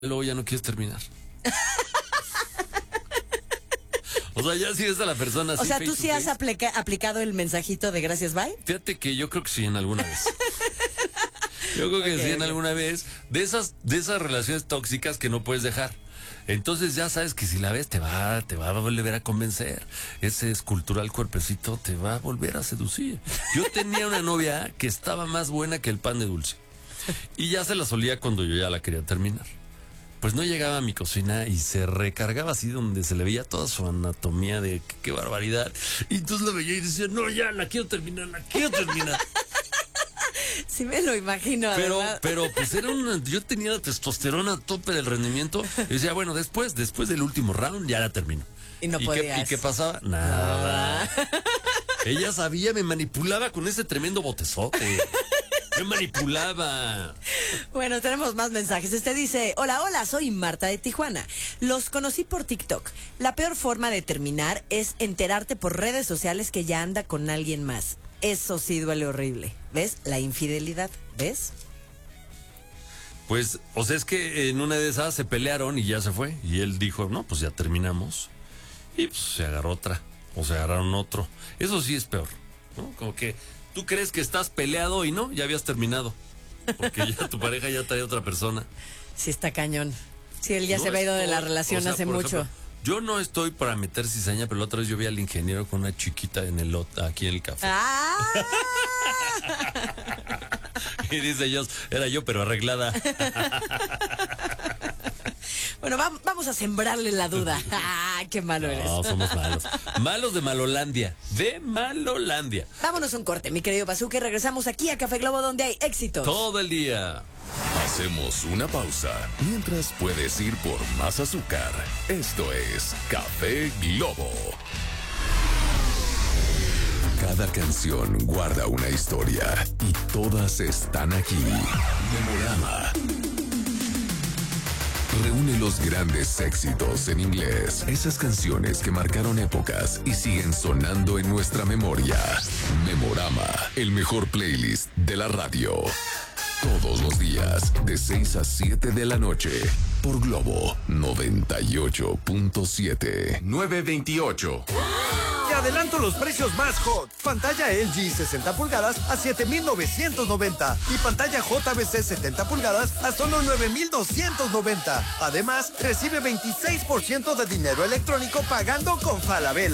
luego ya no quieres terminar. O sea, ya si ves a la persona así. O sea, ¿tú sí has aplicado el mensajito de gracias, bye? Fíjate que yo creo que sí, en alguna vez. Yo creo que sí, en alguna vez. De esas relaciones tóxicas que no puedes dejar. Entonces ya sabes que si la ves te va a volver a convencer. Ese escultural cuerpecito te va a volver a seducir. Yo tenía una novia que estaba más buena que el pan de dulce. Y ya se la solía cuando yo ya la quería terminar. Pues no llegaba a mi cocina y se recargaba así donde se le veía toda su anatomía de qué barbaridad. Y entonces la veía y decía, no, ya la quiero terminar. Sí me lo imagino. Pero pues yo tenía la testosterona a tope del rendimiento. Y decía, bueno, después del último round ya la termino. Y no podías. ¿Y qué pasaba? Nada. Ella sabía, me manipulaba con ese tremendo botezote. Me manipulaba. Bueno, tenemos más mensajes. Este dice, hola, soy Marta de Tijuana. Los conocí por TikTok. La peor forma de terminar es enterarte por redes sociales que ya anda con alguien más. Eso sí duele horrible. ¿Ves? La infidelidad. ¿Ves? Pues, o sea, es que en una de esas se pelearon y ya se fue. Y él dijo, no, pues ya terminamos. Y pues se agarró otra. O se agarraron otro. Eso sí es peor, ¿no? Como que tú crees que estás peleado y no, ya habías terminado. Porque ya tu pareja ya trae otra persona. Sí, está cañón. Sí, él ya No se había ido de la estoy, relación hace por mucho. ejemplo, yo no estoy para meter cizaña, pero la otra vez yo vi al ingeniero con una chiquita en el aquí en el café. ¡Ah! Y dice ellos, era yo, pero arreglada. Bueno, vamos a sembrarle la duda. ¡Ah, qué malo eres! No, somos malos. Malos de Malolandia. De Malolandia. Vámonos a un corte, mi querido Bazooka, y regresamos aquí a Café Globo, donde hay éxitos. Todo el día. Hacemos una pausa mientras puedes ir por más azúcar. Esto es Café Globo. Cada canción guarda una historia y todas están aquí. Memorama. Reúne los grandes éxitos en inglés, esas canciones que marcaron épocas y siguen sonando en nuestra memoria. Memorama, el mejor playlist de la radio. Todos los días, de 6 a 7 de la noche, por Globo 98.7. 928. Te adelanto los precios más hot. Pantalla LG 60 pulgadas a 7,990 y pantalla JVC 70 pulgadas a solo 9,290. Además, recibe 26% de dinero electrónico pagando con Falabella.